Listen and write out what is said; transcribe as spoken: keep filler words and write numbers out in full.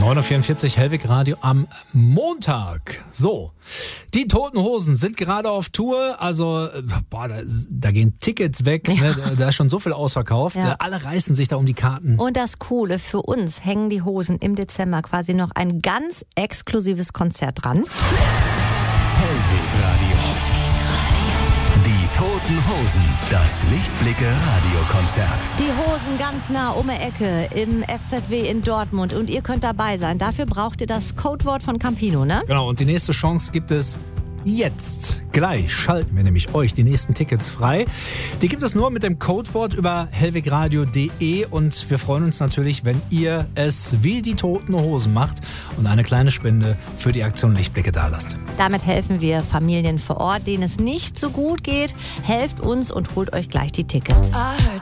neun Uhr vierundvierzig, Hellwig Radio am Montag. So, die Toten Hosen sind gerade auf Tour. Also, boah, da, da gehen Tickets weg. Ja. Ne? Da ist schon so viel ausverkauft. Ja. Alle reißen sich da um die Karten. Und das Coole, für uns hängen die Hosen im Dezember quasi noch ein ganz exklusives Konzert dran. Hellwig Radio. Die Toten Hosen. Das Lichtblicke-Radiokonzert. Die Hosen ganz nah um die Ecke im F Z W in Dortmund. Und ihr könnt dabei sein. Dafür braucht ihr das Codewort von Campino, ne? Genau, und die nächste Chance gibt es jetzt. Gleich schalten wir nämlich euch die nächsten Tickets frei. Die gibt es nur mit dem Codewort über hellwigradio punkt de und wir freuen uns natürlich, wenn ihr es wie die Toten Hosen macht und eine kleine Spende für die Aktion Lichtblicke dalasst. Damit helfen wir Familien vor Ort, denen es nicht so gut geht. Helft uns und holt euch gleich die Tickets.